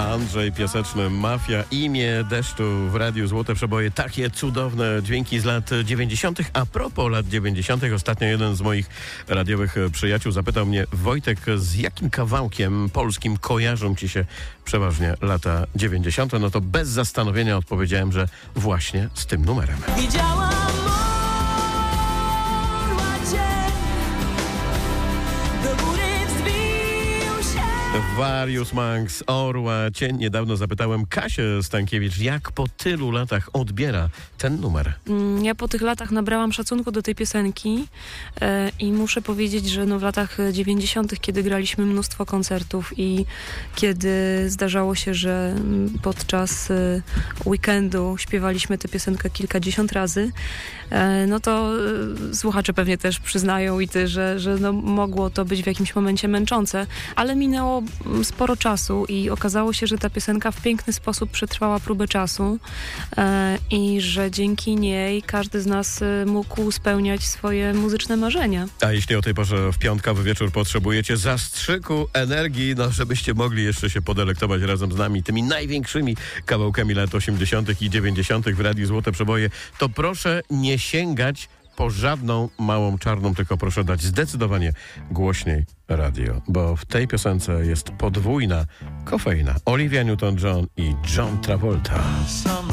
Andrzej Piaseczny, Mafia, Imię deszczu w Radiu Złote Przeboje. Takie cudowne dźwięki z lat 90. A propos lat 90. ostatnio jeden z moich radiowych przyjaciół zapytał mnie: Wojtek, z jakim kawałkiem polskim kojarzą ci się przeważnie lata 90? No to bez zastanowienia odpowiedziałem, że właśnie z tym numerem. Widziałam orła cień, do góry wzbił się. Warius Manx, Orła Cień. Niedawno zapytałem Kasię Stankiewicz, jak po tylu latach odbiera ten numer. Ja po tych latach nabrałam szacunku do tej piosenki i muszę powiedzieć, że w latach 90., kiedy graliśmy mnóstwo koncertów i kiedy zdarzało się, że podczas weekendu śpiewaliśmy tę piosenkę kilkadziesiąt razy, no to słuchacze pewnie też przyznają i ty, że mogło to być w jakimś momencie męczące, ale minęło sporo czasu i okazało się, że ta piosenka w piękny sposób przetrwała próbę czasu i że dzięki niej każdy z nas mógł spełniać swoje muzyczne marzenia. A jeśli o tej porze w piątkowy wieczór potrzebujecie zastrzyku energii, żebyście mogli jeszcze się podelektować razem z nami tymi największymi kawałkami lat 80. i 90. w Radiu Złote Przeboje, to proszę nie sięgać po żadną małą czarną, tylko proszę dać zdecydowanie głośniej radio, bo w tej piosence jest podwójna kofeina. Olivia Newton-John i John Travolta.